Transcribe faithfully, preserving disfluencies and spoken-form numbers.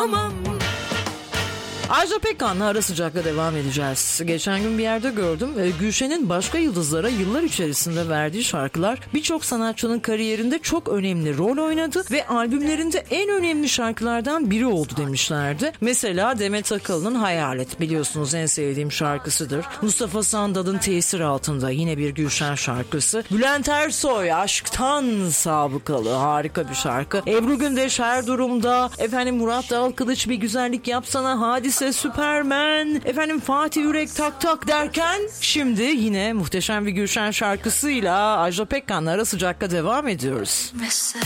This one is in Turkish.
Ajda Pekkan'la Ara Sıcak'la devam edeceğiz. Geçen gün bir yerde gördüm. Gülşen'in başka yıldızlara yıllar içerisinde verdiği şarkılar birçok sanatçının kariyerinde çok önemli rol oynadı ve albümlerinde en önemli şarkılardan biri oldu demişlerdi. Mesela Demet Akalın'ın Hayalet, biliyorsunuz en sevdiğim şarkısıdır. Mustafa Sandal'ın Tesir Altında, yine bir Gülşen şarkısı. Bülent Ersoy, Aşktan Sabıkalı, harika bir şarkı. Ebru Gündeş, Her Durumda. Efendim Murat Dalkılıç, Bir Güzellik Yapsana, Hadise, Süpermen, efendim Fatih Yürek, Tak Tak derken şimdi yine muhteşem bir Gülşen şarkısıyla Ajda Pekkan'la Ara Sıcak'la devam ediyoruz. Mesela